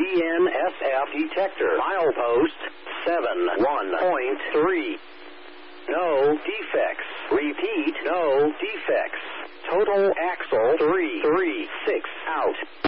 BNSF detector. Milepost 71.3. No defects. Repeat, no defects. Total axle 336 out.